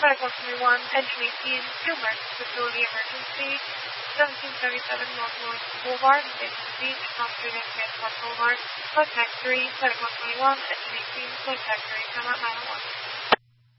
5121, engine 18, Gilbert, facility emergency, 1777 Northwest Boulevard, Mason Beach, Palm Street and Transport Boulevard, contact 3, 5121, engine 18, contact 3, come out 901.